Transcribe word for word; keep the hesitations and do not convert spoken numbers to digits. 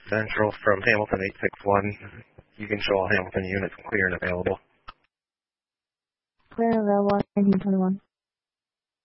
Central from Hamilton eight six one. You can show all Hamilton units clear and available. Clear and available, nineteen twenty-one.